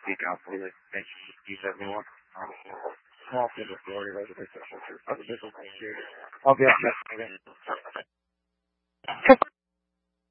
speak out for you. Thank you. Peace, everyone. Small thing of glory, resurrection. I'll be up next.